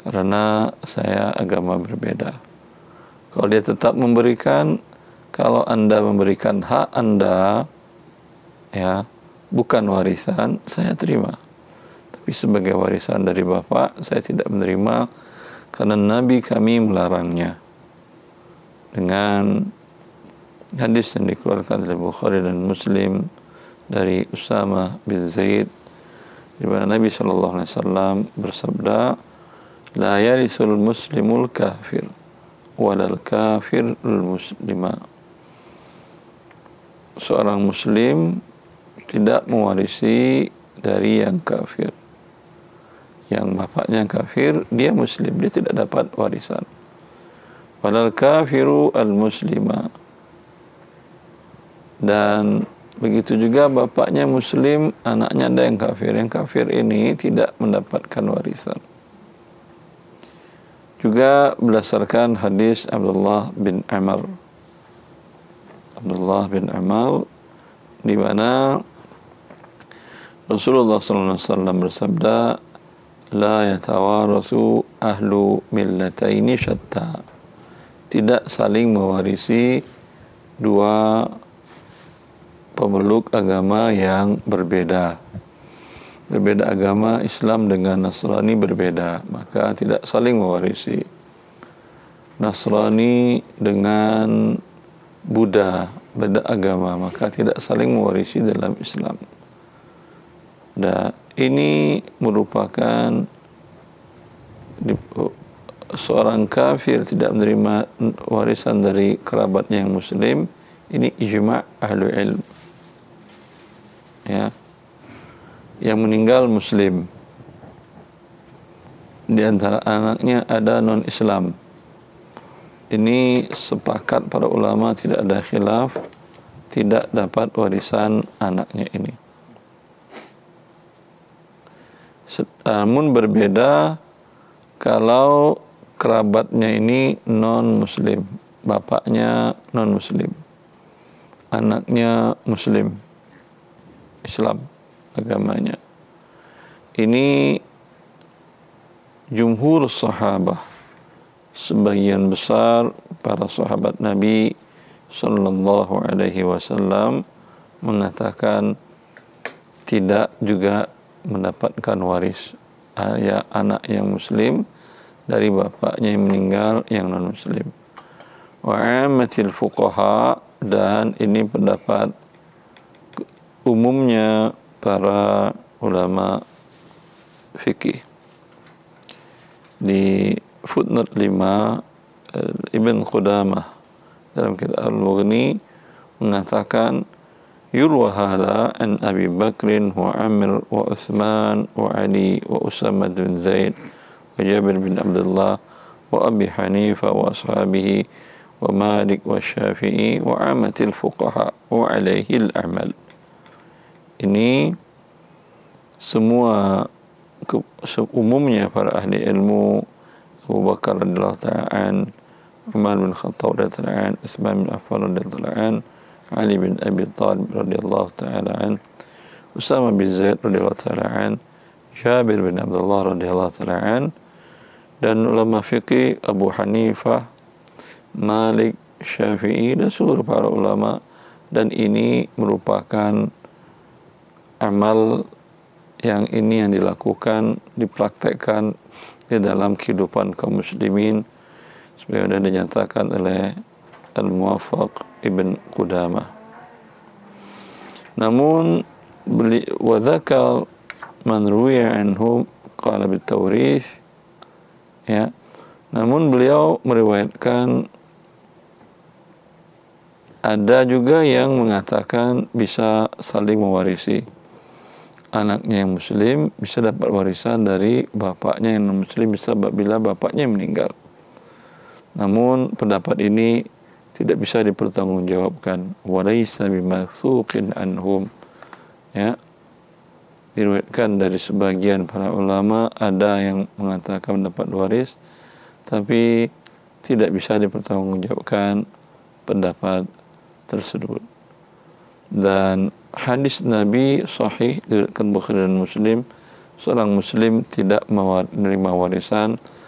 karena saya agama berbeda. Kalau dia tetap memberikan, kalau Anda memberikan hak Anda, ya, bukan warisan, saya terima. Tapi sebagai warisan dari Bapak, saya tidak menerima karena Nabi kami melarangnya. Dengan hadis yang dikeluarkan oleh Bukhari dan Muslim dari Usama bin Zaid, di mana Nabi SAW bersabda, la yarisul muslimul kafir walal kafirul muslima. Seorang muslim tidak mewarisi dari yang kafir. Yang bapaknya kafir, dia muslim, dia tidak dapat warisan. Walal kafiru al muslima. Dan begitu juga bapaknya muslim, anaknya ada yang kafir. Yang kafir ini tidak mendapatkan warisan. Juga berdasarkan hadis Abdullah bin Amr di mana Rasulullah SAW bersabda, la yatawarathu ahlu millataini syatta. Tidak saling mewarisi dua pemeluk agama yang berbeda. Berbeda agama, Islam dengan Nasrani berbeda, maka tidak saling mewarisi. Nasrani dengan Buddha beda agama, maka tidak saling mewarisi dalam Islam. Dan ini merupakan seorang kafir tidak menerima warisan dari kerabatnya yang muslim. Ini ijma' ahlu ilm, ya, yang meninggal muslim, di antara anaknya ada non-Islam. Ini sepakat para ulama, tidak ada khilaf, tidak dapat warisan anaknya ini. Namun berbeda kalau kerabatnya ini non-muslim, bapaknya non-muslim, anaknya muslim, Islam agamanya. Ini jumhur sahabah, sebagian besar para sahabat Nabi sallallahu alaihi wasallam mengatakan tidak juga mendapatkan waris ya anak yang muslim dari bapaknya yang meninggal yang non muslim. Wa ammatil fuqaha, dan ini pendapat umumnya para ulama fikih. Di footnote 5, Ibn Qudamah dalam kitab Al-Mughni mengatakan, yurwa hadha an Abi Bakrin wa Amr wa Uthman wa Ali wa Usama bin Zaid wa Jabir bin Abdullah wa Abi Hanifa wa ashabihi wa Malik wa Syafi'i wa amatil fuqaha wa alaihi al-amal. Ini semua umumnya para ahli ilmu, Abu Bakar radhiyallahu ta'ala an, Umar bin Khattab radhiyallahu ta'ala an, Utsman bin Affan radhiyallahu ta'ala an, Ali bin Abi Thalib radhiyallahu ta'ala an, Usama bin Zaid radhiyallahu ta'ala an, Jabir bin Abdullah radhiyallahu ta'ala an, dan ulama fikih Abu Hanifah, Malik, Syafi'i, dan seluruh para ulama. Dan ini merupakan amal yang dilakukan, dipraktekkan di dalam kehidupan kaum muslimin sebagaimana dinyatakan oleh Al-Muwaffaq Ibn Qudamah. Namun wa dzakar man ruwiya anhu qala bit-tawrits, ya, namun beliau meriwayatkan ada juga yang mengatakan bisa saling mewarisi. Anaknya yang muslim bisa dapat warisan dari bapaknya yang non-muslim bisa bila bapaknya meninggal. Namun pendapat ini tidak bisa dipertanggungjawabkan. Walaysa bimatsuqin anhum. Ya. Diriwayatkan dari sebagian para ulama ada yang mengatakan mendapat waris, tapi tidak bisa dipertanggungjawabkan pendapat tersebut. Dan hadis Nabi sahih diriwayatkan Bukhari dan Muslim, seorang muslim tidak menerima warisan